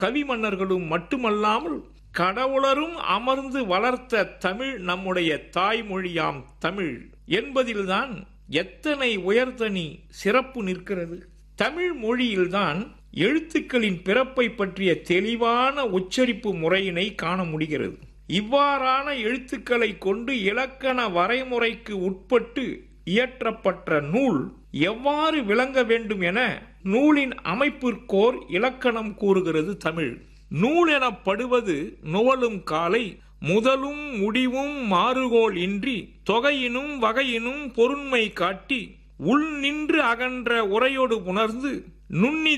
கவிமன்னர்களும் மட்டுமல்லாமல் கடவுளரும் அமர்ந்து வளர்த்த தமிழ் நம்முடைய தாய்மொழியாம் தமிழ் என்பதில்தான் எத்தனை உயர்தனி சிறப்பு நிற்கிறது. தமிழ் மொழியில்தான் எழுத்துக்களின் பிறப்பை பற்றிய தெளிவான உச்சரிப்பு முறையினை காண முடிகிறது. இவ்வாறான எழுத்துக்களை கொண்டு இலக்கண வரைமுறைக்கு உட்பட்டு இயற்றப்பட்ட நூல் எவ்வாறு விளங்க வேண்டும் என நூலின் அமைப்பிற்கோர் இலக்கணம் கூறுகிறது தமிழ். நூல் எனப்படுவது நுவலும் காலை முதலும் முடிவும் மாறுகோள் இன்றி தொகையினும் வகையினும் பொருண்மை காட்டி உள் நின்று அகன்ற உரையோடு உணர்ந்து நுண்ணி